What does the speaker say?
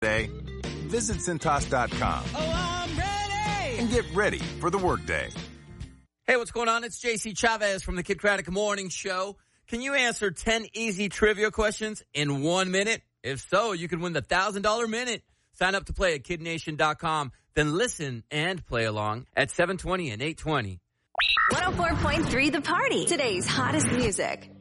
Day? Visit Cintas.com. Oh, I'm ready! And get ready for the workday. Hey, what's going on? It's JC Chavez from the Kid Craddock Morning Show. Can you answer 10 easy trivia questions in 1 minute? If so, you can win the $1,000 minute. Sign up to play at kidnation.com. Then listen and play along at 720 and 820. 104.3 The Party. Today's hottest music.